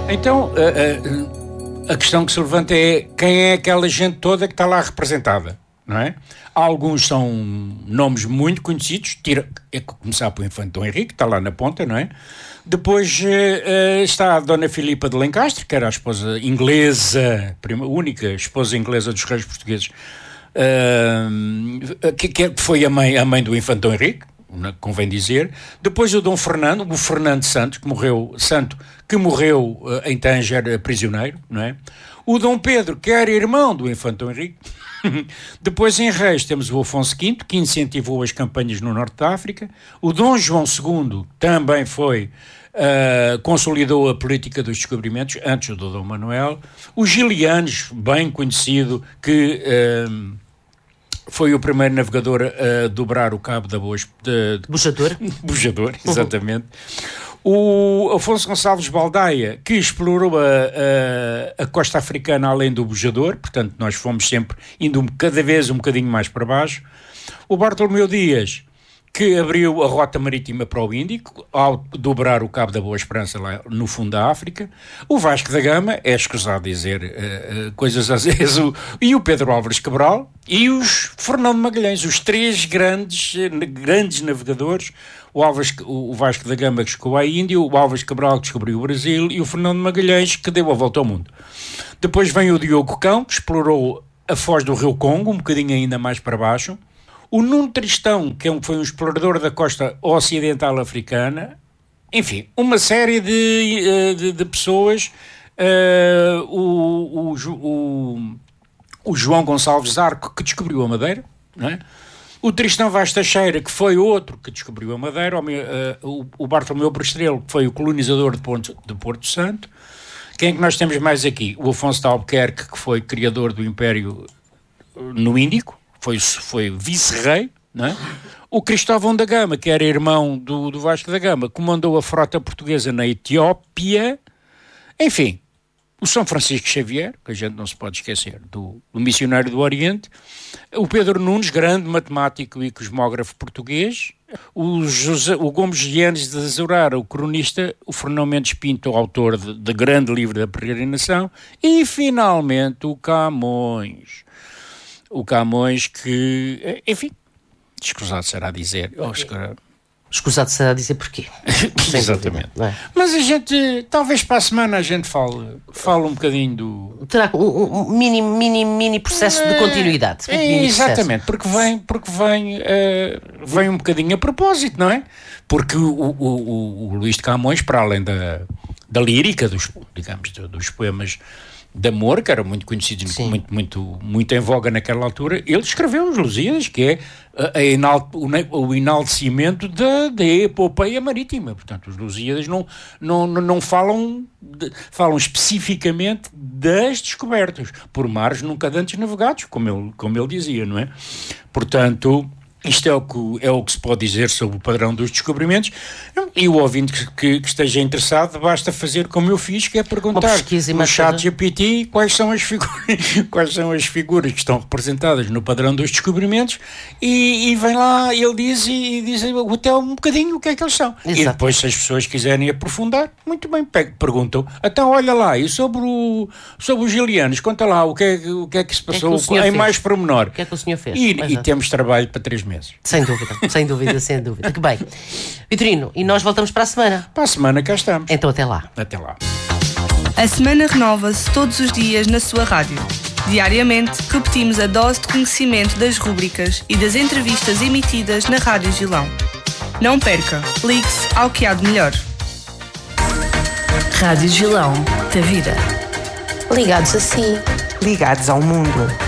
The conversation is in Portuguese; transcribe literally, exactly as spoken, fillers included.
Então, a, a, a questão que se levanta é quem é aquela gente toda que está lá representada, não é? Alguns são nomes muito conhecidos, tira, é começar pelo Infante Dom Henrique, que está lá na ponta, não é? Depois uh, está a Dona Filipa de Lencastre, que era a esposa inglesa, a única esposa inglesa dos reis portugueses, uh, que, que foi a mãe, a mãe do Infante Dom Henrique, convém dizer. Depois o Dom Fernando, o Fernando Santo, que morreu, Santo, que morreu uh, em Tanger prisioneiro, não é? O Dom Pedro, que era irmão do Infante Dom Henrique. Depois em Reis temos o Afonso quinto, que incentivou as campanhas no Norte da África. O Dom João segundo também foi, uh, consolidou a política dos descobrimentos, antes do Dom Manuel. O Gilianes, bem conhecido, que uh, foi o primeiro navegador a dobrar o cabo da Boa... De, de, Bujador. Bujador, exatamente. Uhum. O Afonso Gonçalves Baldaia, que explorou a, a, a costa africana além do Bujador, portanto nós fomos sempre indo cada vez um bocadinho mais para baixo. O Bartolomeu Dias, que abriu a rota marítima para o Índico, ao dobrar o Cabo da Boa Esperança lá no fundo da África. O Vasco da Gama, é escusado dizer uh, uh, coisas às vezes, o, e o Pedro Álvares Cabral, e os Fernando Magalhães, os três grandes, grandes navegadores. O, Álvares, o Vasco da Gama, que chegou à Índia, o Álvares Cabral, que descobriu o Brasil, e o Fernando Magalhães, que deu a volta ao mundo. Depois vem o Diogo Cão, que explorou a foz do Rio Congo, um bocadinho ainda mais para baixo. O Nuno Tristão, que foi um explorador da costa ocidental africana. Enfim, uma série de, de, de pessoas. Uh, o, o, o, o João Gonçalves Arco, que descobriu a Madeira, não é? O Tristão Vaz Teixeira, que foi outro que descobriu a Madeira. O, uh, o Bartolomeu Prestrelo, que foi o colonizador de Porto, de Porto Santo. Quem é que nós temos mais aqui? O Afonso de Albuquerque, que foi criador do Império no Índico. Foi, foi vice-rei, não é? O Cristóvão da Gama, que era irmão do, do Vasco da Gama, comandou a frota portuguesa na Etiópia. Enfim, o São Francisco Xavier, que a gente não se pode esquecer, do, do missionário do Oriente. O Pedro Nunes, grande matemático e cosmógrafo português. O, José, o Gomes Gianes de Azurara, o cronista. O Fernão Mendes Pinto, o autor de, de grande livro da peregrinação. E, finalmente, o Camões. O Camões que, enfim, escusado será dizer. Oscar. Escusado será dizer porquê. Exatamente. Dúvida, é? Mas a gente, talvez para a semana a gente fale, fale um bocadinho do... Terá um, um mini, mini, mini processo é, de continuidade. Um é, exatamente, processo. porque vem, porque vem, uh, vem um bocadinho a propósito, não é? Porque o, o, o, o Luís de Camões, para além da, da lírica, dos, digamos, dos poemas de amor, que eram muito conhecidos, muito, muito, muito em voga naquela altura, ele escreveu os Lusíadas, que é a, a enal, o, o enaltecimento da, da epopeia marítima. Portanto, os Lusíadas não, não, não falam, de, falam especificamente das descobertas, por mares nunca antes navegados, como ele, como ele dizia, não é? Portanto, isto é o, que, é o que se pode dizer sobre o padrão dos descobrimentos, e o ouvinte que, que, que esteja interessado basta fazer como eu fiz, que é perguntar no chat G P T quais são as figuras quais são as figuras que estão representadas no padrão dos descobrimentos, e, e vem lá, ele diz e, e diz até um bocadinho o que é que eles são. Exato. E depois, se as pessoas quiserem aprofundar, muito bem, perguntam, então olha lá, e sobre o, sobre os Gilianos, conta lá o que é, o que, é que se passou que é que em mais pormenor. O que é que o senhor fez? E, e temos trabalho para três meses. Sem dúvida, sem dúvida, sem dúvida. Que bem. Vitorino, e nós voltamos para a semana? Para a semana cá estamos. Então até lá. Até lá. A semana renova-se todos os dias na sua rádio. Diariamente, repetimos a dose de conhecimento das rúbricas e das entrevistas emitidas na Rádio Gilão. Não perca, ligue-se ao que há de melhor. Rádio Gilão, da vida. Ligados a si. Ligados ao mundo.